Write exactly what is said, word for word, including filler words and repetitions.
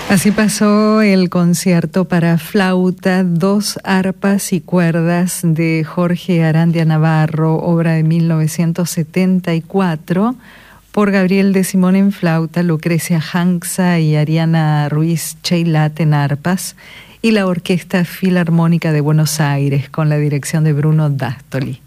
Así pasó el concierto para flauta, dos arpas y cuerdas de Jorge Arandia Navarro, obra de mil novecientos setenta y cuatro, por Gabriel de Simón en flauta, Lucrecia Hanxa y Ariana Ruiz Cheilat en arpas, y la Orquesta Filarmónica de Buenos Aires, con la dirección de Bruno D'Astoli.